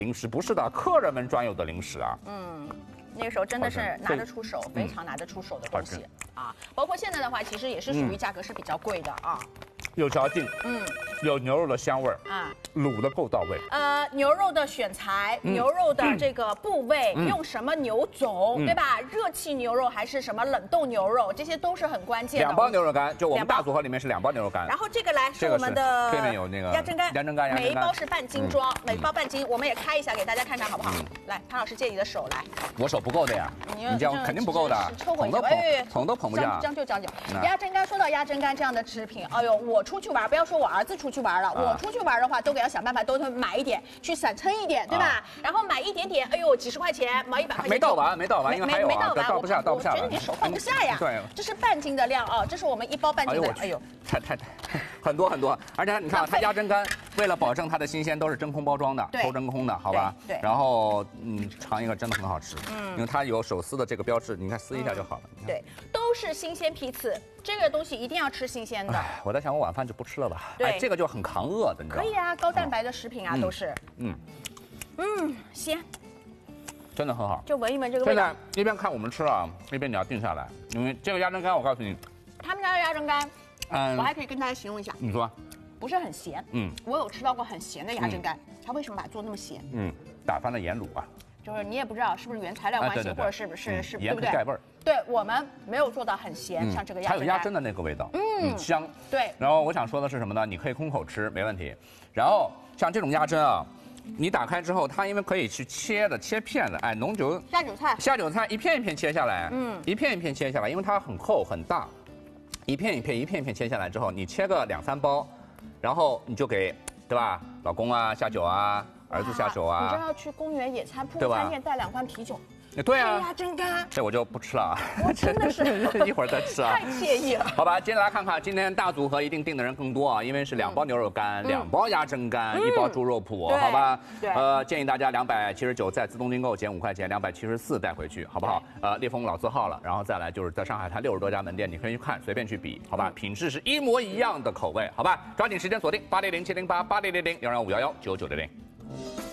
零食，不是的，客人们专有的零食啊。 那个时候真的是拿得出手，非常拿得出手的东西啊。包括现在的话，其实也是属于价格是比较贵的啊。 有嚼劲，有牛肉的香味儿啊，卤的够到位。 牛肉的选材，牛肉的这个部位，用什么牛种，对吧？热气牛肉还是什么冷冻牛肉，这些都是很关键的。 2包牛肉干，就我们大组合里面是2包牛肉干。 然后这个来是我们的对面有那个鸭胗干， 鸭胗干， 每一包是半斤装，每包半斤，我们也开一下给大家看看好不好？来，潘老师借你的手来。 我手不够的呀，你这样肯定不够的，捧都捧不下。 将就将就。鸭胗干，说到鸭胗干这样的食品，哎呦，我出去玩，不要说我儿子出去玩了，我出去玩的话，都给他想办法，都买一点，去散撑一点，对吧？然后买一点点，哎呦，几十块钱，毛100块钱。 没到完，因为还有没到完， 倒不下。 我觉得你手放不下呀。 对， 这是半斤的量啊，这是我们1包半斤的。 哎呦，太很多，而且你看它鸭胗干，为了保证它的新鲜，都是真空包装的，抽真空的，好吧？ 对。 然后尝一个真的很好吃，因为它有手撕的这个标志，你看撕一下就好了。 对，都是新鲜批次，这个东西一定要吃新鲜的。 我在想，我晚饭就不吃了吧？ 对， 这个就很扛饿的，你知道吗？ 可以啊，高蛋白的食品啊，都是。鲜。 真的很好， 就闻一闻这个味道。 现在一边看我们吃啊，一边你要定下来，因为这个鸭胗干，我告诉你， 他们家的鸭胗干，我还可以跟大家形容一下。 你说， 不是很咸。我有吃到过很咸的鸭胗干，它为什么把它做那么咸？ 打翻了盐卤啊。 就是你也不知道是不是原材料关系，或者是不是盐可以盖味儿。 对我们没有做到很咸，像这个鸭胗干。 还有鸭胗的那个味道，香。 对。 然后我想说的是什么呢？你可以空口吃没问题。然后像这种鸭胗啊。你打开之后，它因为可以去切片的，浓酒下酒菜一片一片切下来，一片一片切下来，因为它很厚很大，一片一片切下来之后，你切个2、3包，然后你就给，对吧？老公啊下酒啊，儿子下酒啊， 你就要去公园野餐，铺个饭店带2罐啤酒。 对啊， 鸭胗干， 这我就不吃了啊！ 我真的是一会儿再吃啊， 太惬意了。 好吧，接着来看看，今天大组合一定订的人更多啊，因为是2包牛肉干、2包鸭胗干、1包猪肉脯，好吧？ 对。 建议大家279在自动订购减5块钱，274带回去，好不好？烈风老字号了，然后再来就是在上海滩60多家门店，你可以去看，随便去比，好吧？品质是一模一样的口味，好吧？抓紧时间锁定8007088000，625119960。